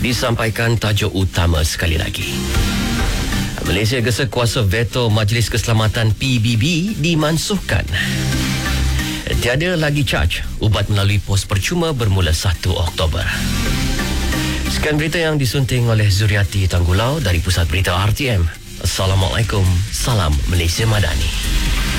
Disampaikan tajuk utama sekali lagi. Malaysia gesa kuasa veto Majlis Keselamatan PBB dimansuhkan. Tiada lagi charge ubat melalui pos percuma bermula 1 Oktober. Sekian berita yang disunting oleh Zuriati Tanggulau dari Pusat Berita RTM. Assalamualaikum. Salam Malaysia Madani.